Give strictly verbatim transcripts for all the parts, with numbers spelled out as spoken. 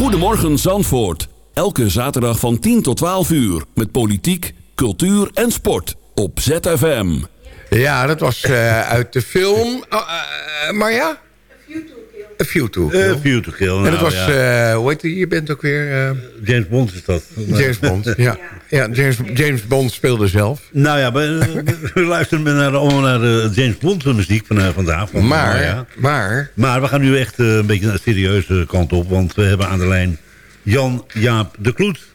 Goedemorgen Zandvoort. Elke zaterdag van tien tot twaalf uur. Met politiek, cultuur en sport. Op Z F M. Ja, dat was uh, uit de film... Uh, uh, maar ja? A View to Kill. A View to Kill. Nou, en dat was, ja. uh, hoe heet die? Je bent ook weer... Uh... James Bond is dat. James Bond, ja. ja James, James Bond speelde zelf. Nou ja, we, we luisteren naar, allemaal naar de James Bond muziek van, uh, vandaag. Van, maar, nou ja. maar... Maar we gaan nu echt uh, een beetje naar de serieuze kant op. Want we hebben aan de lijn Jan-Jaap de Kloet.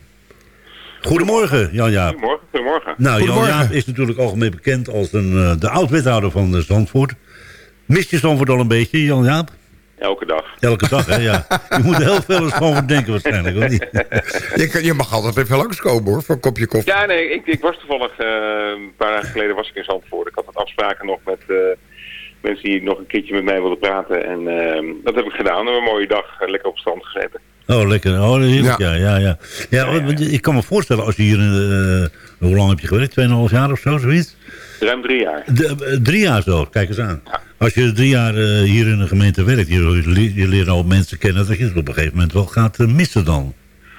Goedemorgen, Jan-Jaap. Goedemorgen, goedemorgen. Nou, Goedemorgen. Jan-Jaap is natuurlijk algemeen bekend als een, uh, de oud-wethouder van uh, Zandvoort. Mist je Zandvoort al een beetje, Jan-Jaap? Elke dag. Elke dag, hè, ja. Je moet er heel veel eens van denken waarschijnlijk, of niet? Je, kan, je mag altijd even langskomen, hoor, voor een kopje koffie. Ja, nee, ik, ik was toevallig, uh, een paar dagen geleden was ik in Zandvoort. Ik had wat afspraken nog met uh, mensen die nog een keertje met mij wilden praten. En uh, dat heb ik gedaan. We hebben een mooie dag, uh, lekker op strand gezeten. Oh, lekker. Oh, heerlijk, ja. Ja. Ja, ja, ja. ja, ja, ja. Ik kan me voorstellen, als je hier... Uh, hoe lang heb je gewerkt? Tweeënhalf jaar of zo, zoiets? Ruim drie jaar. De, uh, drie jaar zo, kijk eens aan. Ja. Als je drie jaar uh, hier in de gemeente werkt, je, je, je leert al mensen kennen, dat je het op een gegeven moment wel gaat uh, missen dan.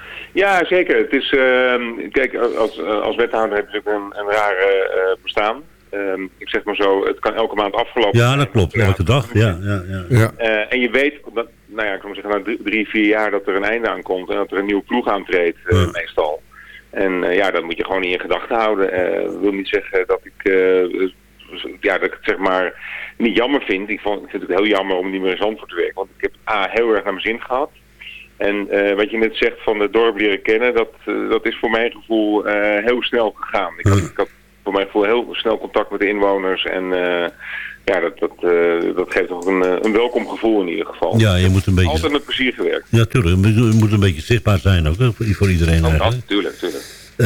Ja, zeker. Het is, uh, kijk, als, als wethouder heb je natuurlijk een, een rare uh, bestaan. Um, ik zeg maar zo, het kan elke maand afgelopen Ja, dat klopt. Elke dag. Ja, ja, ja. Ja. Uh, en je weet, dat, nou ja, ik kan maar zeggen, na drie, drie, vier jaar dat er een einde aan komt en dat er een nieuwe ploeg aantreedt, uh, Ja. meestal. En uh, ja, dat moet je gewoon niet in gedachten houden. Uh, dat wil niet zeggen dat ik, uh, ja, dat ik het zeg maar niet jammer vind. Ik, vond, ik vind het heel jammer om niet meer in Zandvoort te werken, want ik heb A, heel erg naar mijn zin gehad. En uh, wat je net zegt van het dorp leren kennen, dat, uh, dat is voor mijn gevoel uh, heel snel gegaan. Ik had, ik had voor mijn gevoel heel snel contact met de inwoners en uh, ja, dat, dat, uh, dat geeft toch een, een welkom gevoel in ieder geval. Ja, je moet een beetje... Altijd met plezier gewerkt. Ja, tuurlijk. Je moet een beetje zichtbaar zijn ook, hè, voor, voor iedereen Oh, eigenlijk. dat, tuurlijk, tuurlijk.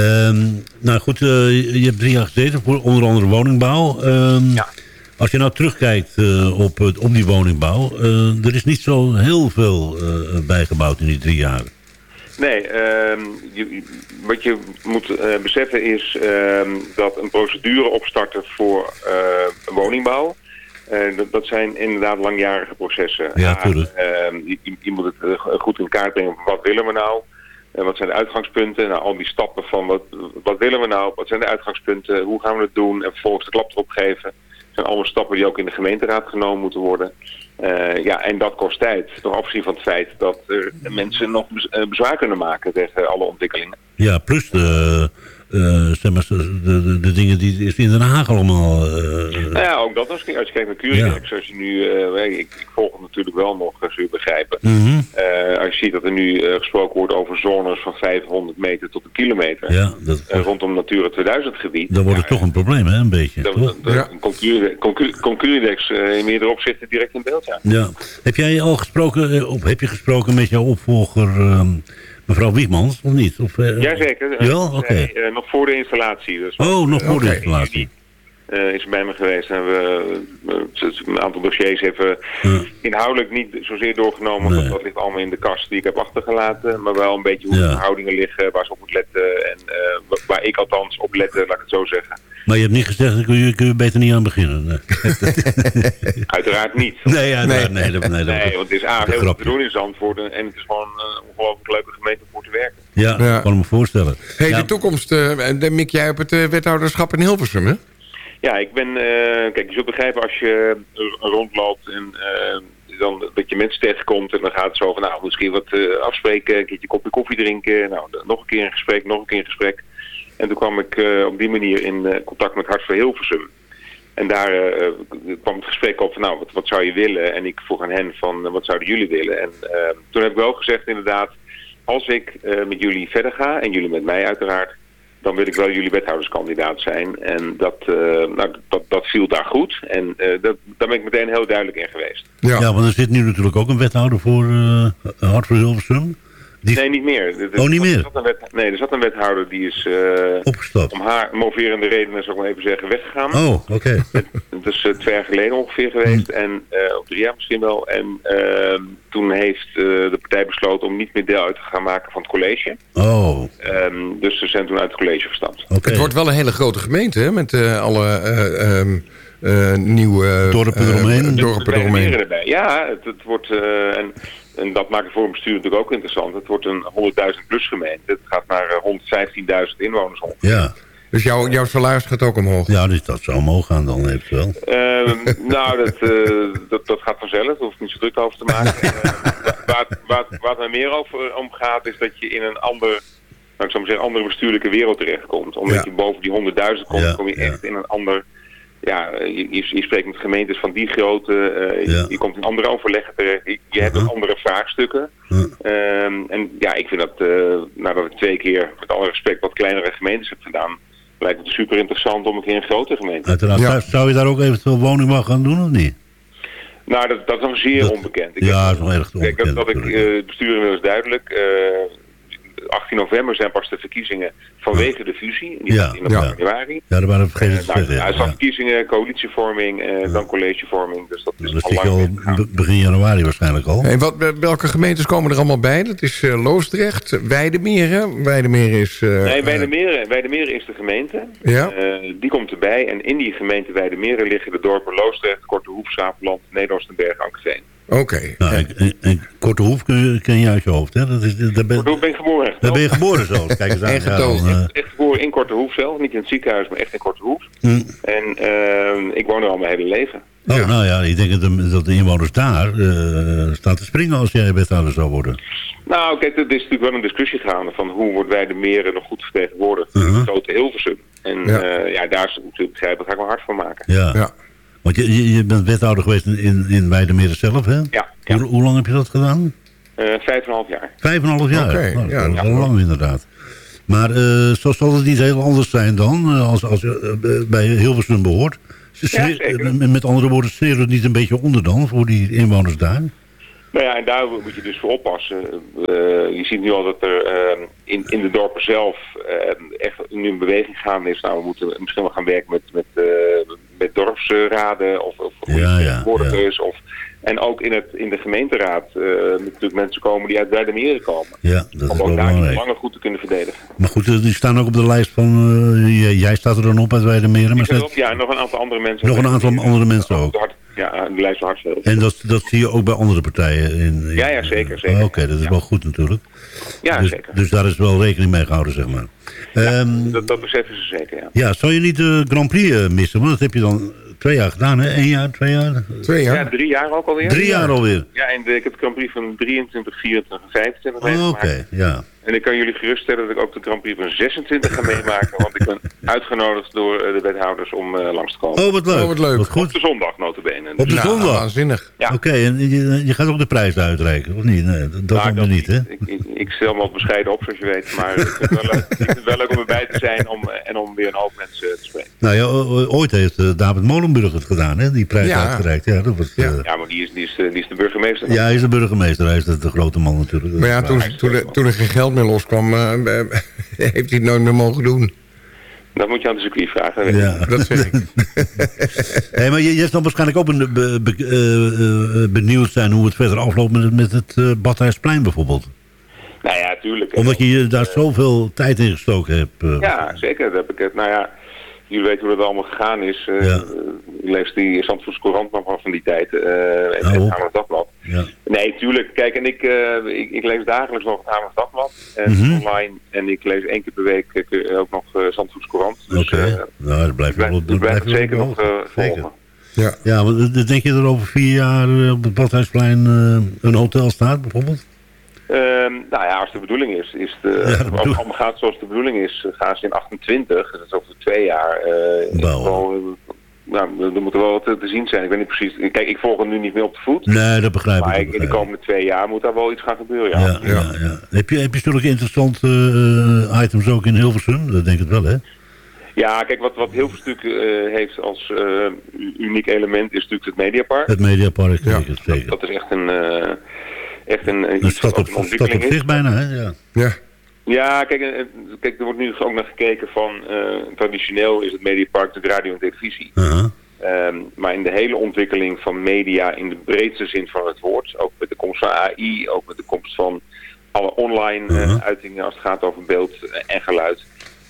Um, nou goed, uh, je hebt drie jaar gezeten voor onder andere woningbouw. Um, Ja. Als je nou terugkijkt uh, op, op die woningbouw, uh, er is niet zo heel veel uh, bijgebouwd in die drie jaar. Nee, uh, je, wat je moet uh, beseffen is uh, dat een procedure opstarten voor uh, woningbouw, uh, dat, dat zijn inderdaad langjarige processen. Ja, tuurlijk. Uh, je, je moet het uh, goed in kaart brengen van wat willen we nou? Uh, wat zijn de uitgangspunten? Nou, al die stappen van wat, wat willen we nou? Wat zijn de uitgangspunten? Hoe gaan we het doen? En vervolgens de klap erop geven. Dat zijn allemaal stappen die ook in de gemeenteraad genomen moeten worden. Uh, ja, en dat kost tijd. Nog afgezien van het feit dat er mensen nog bez uh, bezwaar kunnen maken tegen alle ontwikkelingen. Ja, plus de, uh, zeg maar, de, de, de dingen die is in Den Haag allemaal... Uh, nou ja, ook dat als je, als je kijkt naar Curidex. Ja. Als je nu, uh, ik, ik volg het natuurlijk wel nog, zul je begrijpen. Mm-hmm. uh, als je ziet dat er nu uh, gesproken wordt over zones van vijfhonderd meter tot een kilometer. Ja, dat, uh, rondom Natura tweeduizend gebied. Dan wordt het ja, toch een probleem, hè, een beetje. Dat, toch? dat, Ja. Komt Curidex uh, in meerdere opzichten direct in beeld, ja. Ja. Heb jij al gesproken, of heb je gesproken met jouw opvolger... Um, mevrouw Wiegmans, of niet? Of, uh, Jazeker. Ja, oké. Okay. Uh, nog voor de installatie. Dus oh, nog voor okay. de installatie. Uh, is bij me geweest en we uh, een aantal dossiers even uh. inhoudelijk niet zozeer doorgenomen. Nee. Want dat ligt allemaal in de kast die ik heb achtergelaten. Maar wel een beetje hoe ja. de verhoudingen liggen, waar ze op moet letten. En uh, waar ik althans op lette, laat ik het zo zeggen. Maar je hebt niet gezegd, daar kun je, kun je beter niet aan beginnen. Nee. Uiteraard niet. Nee, uiteraard, nee. Nee, nee, nee, nee, want het is A, heel veel te doen in Zandvoort. En het is gewoon een ongelooflijk leuke gemeente om voor te werken. Ja, ja. Ik kan me voorstellen. Hey, ja. de toekomst, uh, mik jij op het uh, wethouderschap in Hilversum, hè? Ja, ik ben, uh, kijk, je zult begrijpen als je rondloopt en uh, dan dat je mensen tegenkomt en dan gaat het zo van, nou, misschien wat uh, afspreken, een keertje kopje koffie drinken, nou, nog een keer een gesprek, nog een keer een gesprek. En toen kwam ik uh, op die manier in uh, contact met Hart voor Hilversum. En daar uh, kwam het gesprek op van, nou, wat, wat zou je willen? En ik vroeg aan hen van, uh, wat zouden jullie willen? En uh, toen heb ik wel gezegd inderdaad, als ik uh, met jullie verder ga, en jullie met mij uiteraard, dan wil ik wel jullie wethouderskandidaat zijn. En dat, uh, nou, dat, dat viel daar goed. En uh, dat, daar ben ik meteen heel duidelijk in geweest. Ja, ja, want er zit nu natuurlijk ook een wethouder voor uh, Hart voor Hilversum. Die... Nee, niet meer. Er, oh, niet meer? Er zat een wet... Nee, er zat een wethouder die is uh, opgestapt. Om haar moverende redenen, zou ik maar even zeggen, weggegaan. Oh, oké. Okay. Dat is uh, twee jaar geleden ongeveer geweest. Mm. En, uh, of drie jaar misschien wel. En uh, toen heeft uh, de partij besloten om niet meer deel uit te gaan maken van het college. Oh. Um, dus ze zijn toen uit het college gestapt. Okay. Het wordt wel een hele grote gemeente, hè? Met uh, alle uh, um, uh, nieuwe dorpen eromheen. Uh, dorpen eromheen. Erbij. Ja, het, het wordt... Uh, en, en dat maakt het voor een bestuur natuurlijk ook interessant. Het wordt een honderdduizend plus gemeente. Het gaat naar uh, honderdvijftienduizend inwoners om. Ja. Dus jouw, jouw salaris gaat ook omhoog? Ja, dus dat zou omhoog gaan dan eventueel. Uh, nou, dat, uh, dat, dat gaat vanzelf. Daar hoef ik niet zo druk over te maken. uh, waar, waar, waar het mij meer over om gaat, is dat je in een ander, nou, ik zou maar zeggen, andere bestuurlijke wereld terechtkomt. Omdat ja. je boven die honderdduizend komt, ja, kom je echt ja. in een ander... Ja, je, je spreekt met gemeentes van die grootte, uh, ja. je, je komt in andere overleggen terecht, je, je hebt uh-huh. andere vraagstukken. Uh-huh. Um, en ja, ik vind dat, uh, nadat ik twee keer, met alle respect, wat kleinere gemeentes heb gedaan, lijkt het super interessant om een keer een grote gemeente. Uiteraard. Ja. Zou je daar ook eventueel woningbouw gaan doen of niet? Nou, dat, dat is nog zeer dat, onbekend. Ik ja, heb, dat is nog erg onbekend. Kijk, dat, dat ik, uh, het bestuur inmiddels duidelijk, uh, achttien november zijn pas de verkiezingen vanwege de fusie. Die ja, in ja. januari. Ja, daar waren we vergeten te zeggen. zeggen. Uh, nou, ja. verkiezingen, coalitievorming, uh, ja. dan collegevorming. Dus dat is dat al zit je al begin januari waarschijnlijk al. En wat, welke gemeentes komen er allemaal bij? Dat is uh, Loosdrecht, Weidemeren. Weidemeren is... Uh, nee, Weidemeren, Weidemeren is de gemeente. Ja. Uh, die komt erbij. En in die gemeente Weidemeren liggen de dorpen Loosdrecht, Kortehoef, Schapenland, Nederoostenberg, Ankeveen. Oké. Okay. Nou, en, en, en Kortehoef ken, ken je uit je hoofd, hè? Dat is, daar ben, Kortehoef ben ik geboren. Daar ben je geboren zo. Kijk eens aan. En getogen. Ja, echt, echt geboren in Kortehoef zelf. Niet in het ziekenhuis, maar echt in Kortehoef. Hmm. En uh, ik woon er al mijn hele leven. Oh, ja. nou ja, ik denk dat de, dat de inwoners daar uh, staan te springen als jij wethouder zou worden. Nou, kijk, er is natuurlijk wel een discussie gaande van hoe wordt Weidemeren nog goed vertegenwoordigd in uh-huh. het grote Hilversum. En ja, uh, ja daar is natuurlijk begrijpen, daar ga ik wel hard van maken. Ja. ja. Want je, je bent wethouder geweest in, in Weidemeren zelf, hè? Ja. ja. Hoe, hoe lang heb je dat gedaan? Uh, vijf en een half jaar. Vijf en een half jaar? Okay, nou, ja, dat is ja. wel lang inderdaad. Maar uh, zo zal het niet heel anders zijn dan, uh, als, als je uh, bij Hilversum behoort. Ja, zeker. Met andere woorden, sneeuwt het niet een beetje onder dan, voor die inwoners daar? Nou ja, en daar moet je dus voor oppassen. Uh, je ziet nu al dat er uh, in, in de dorpen zelf uh, echt nu een beweging gaande is. Nou, we moeten misschien wel gaan werken met, met, uh, met dorpsraden of, of ja, ja, ja. of En ook in, het, in de gemeenteraad uh, natuurlijk mensen komen die uit Weidemeren komen. Ja, dat om is ook wel daar belangrijk. die belangen goed te kunnen verdedigen. Maar goed, die staan ook op de lijst van... Uh, jij staat er dan op uit Weidemeren. Maar staat... Ja, en nog een aantal andere mensen. Nog een aantal andere mensen ook. Hart, ja, die lijst van Hartsveld. En dat, dat zie je ook bij andere partijen? In, in, ja, ja, zeker. zeker. Oké, okay, dat is ja. wel goed natuurlijk. Ja, dus, zeker. Dus daar is wel rekening mee gehouden, zeg maar. Ja, um, dat, dat beseffen ze zeker, ja. Ja, zou je niet de Grand Prix uh, missen? Want dat heb je dan twee jaar gedaan, hè? Eén jaar, twee jaar? Twee jaar? Ja, drie jaar ook alweer. Drie jaar alweer? Ja, en de, ik heb de Grand Prix van drieëntwintig, vierentwintig, vijfentwintig oh, meegemaakt. Oké, okay, ja. En ik kan jullie geruststellen dat ik ook de Grand Prix van zesentwintig ga meemaken. Want ik ben uitgenodigd door de wethouders om uh, langs te komen. Oh, wat leuk. Oh, wat leuk. Wat goed. Op de zondag, notabene. Op de nou, zondag? Waanzinnig. Ja. Oké, okay, en je, je gaat ook de prijs uitreiken, of niet? Nee, dat nou, doen we niet, hè? Ik, ik, ik stel me wat bescheiden op, zoals je weet. Maar ik vind het wel leuk, ik vind het wel leuk om erbij te zijn om, en om weer een hoop mensen te spreken. Nou ja, ooit heeft uh, David Molenburg het gedaan, hè? Die prijs ja. uitgereikt. Ja, dat was, uh... ja. ja, maar die is, die, is, die is de burgemeester. Ja, hij is de burgemeester. Hij is de, de grote man natuurlijk. Maar ja, toen, toen, er, toen er geen geld meer loskwam... Uh, heeft hij het nooit meer mogen doen. Dat moet je aan de circuit vragen. Ja. Dat zeg ik. Hey, maar je, je zal waarschijnlijk ook be, be, be, uh, benieuwd zijn hoe het verder afloopt met, met het uh, Badhuisplein bijvoorbeeld. Nou ja, tuurlijk. Omdat je daar uh, zoveel tijd in gestoken hebt. Uh, ja, zeker. Dat heb ik het. Nou ja, jullie weten hoe dat allemaal gegaan is. Uh, ja. Je leest die Zandvoortse Courant nog van die tijd. Uh, en het Haarlems Dagblad. Ja. Nee, tuurlijk. Kijk, en ik, uh, ik, ik lees dagelijks nog het Haarlems Dagblad. En mm-hmm. online. En ik lees één keer per week uh, ook nog uh, Zandvoortse Courant. Dus, Oké. Okay. Uh, nou, dat blijft wel... Dat blijft zeker nog uh, volgen. Ja, ja, want denk je dat er over vier jaar uh, op het Badhuisplein uh, een hotel staat, bijvoorbeeld? Uh, nou ja, als de bedoeling is, is de, ja, als het allemaal gaat zoals de bedoeling is, gaan ze in achtentwintig, dat is over twee jaar, uh, wel, uh, nou, er moet er wel wat te, te zien zijn. Ik weet niet precies, kijk, ik volg hem nu niet meer op de voet. Nee, dat begrijp ik. Maar ik. in de komende twee jaar moet daar wel iets gaan gebeuren, ja. ja, ja, ja. Heb je, heb je zulke interessante uh, items ook in Hilversum? Dat denk ik wel, hè? Ja, kijk, wat, wat Hilversum uh, heeft als uh, uniek element is natuurlijk het Mediapark. Het Mediapark, ja. zeker. zeker. Dat, dat is echt een... Uh, Echt een, een, een stad op, op, stad op zich bijna, hè? Ja. Ja. Ja, kijk, kijk, er wordt nu ook naar gekeken van... Uh, traditioneel is het Mediapark de radio en televisie. Uh-huh. Um, maar in de hele ontwikkeling van media in de breedste zin van het woord... ook met de komst van A I, ook met de komst van alle online uh, uh-huh. uitingen... als het gaat over beeld en geluid...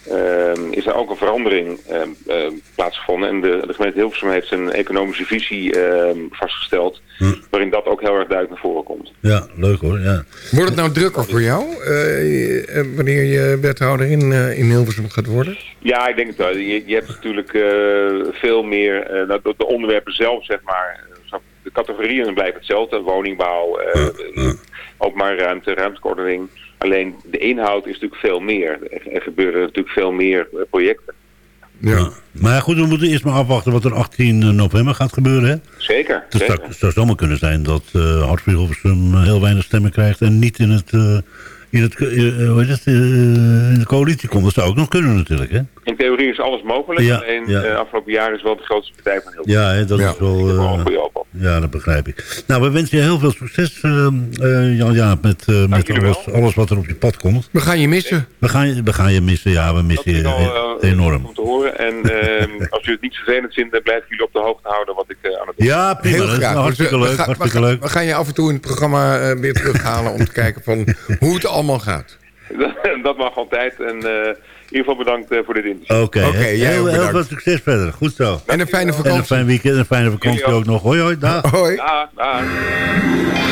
uh, is er ook een verandering uh, uh, plaatsgevonden. En de, de gemeente Hilversum heeft een economische visie uh, vastgesteld, hm. waarin dat ook heel erg duidelijk naar voren komt. Ja, leuk hoor. Ja. Wordt het nou drukker voor jou, uh, uh, wanneer je wethouder in, uh, in Hilversum gaat worden? Ja, ik denk het wel. Je, je hebt natuurlijk uh, veel meer, uh, de, de onderwerpen zelf, zeg maar. De categorieën blijven hetzelfde. Woningbouw, uh, uh, uh. openbare ruimte, ruimteordening. Alleen de inhoud is natuurlijk veel meer. Er gebeuren natuurlijk veel meer uh, projecten. Ja. Ja. Maar goed, we moeten eerst maar afwachten wat er achttien november gaat gebeuren. Hè? Zeker. Dus zeker. Het zou zomaar kunnen zijn dat uh, Hartwig Hilversum heel weinig stemmen krijgt en niet in het... Uh, In, het, uh, hoe heet het, uh, in de coalitie komt. Dat zou ook nog kunnen natuurlijk, hè? In theorie is alles mogelijk. Ja, alleen ja. uh, afgelopen jaar is wel de grootste partij van Hilversum. Ja, hè, dat ja. is wel... Uh, ja, dat begrijp ik. Nou, we wensen je heel veel succes, uh, uh, Jan-Jaap, met, uh, met alles, alles wat er op je pad komt. We gaan je missen. We gaan, we gaan je missen, ja, we missen je al, uh, enorm. Om te horen. En uh, als u het niet vervelend vindt, dan blijven jullie op de hoogte houden wat ik uh, aan het doen. Ja, prima. Heel graag. Hartstikke we, leuk, we, ga, hartstikke we, leuk. We gaan je af en toe in het programma uh, weer terughalen om te kijken van hoe het allemaal gaat. Dat mag altijd. En uh, in ieder geval bedankt uh, voor dit interview. Oké, okay, okay, heel, heel veel succes verder. Goed zo. En een fijne vakantie. En een fijn weekend en een fijne vakantie ook. ook nog. Hoi, hoi. Dag. Hoi. Dag, dag.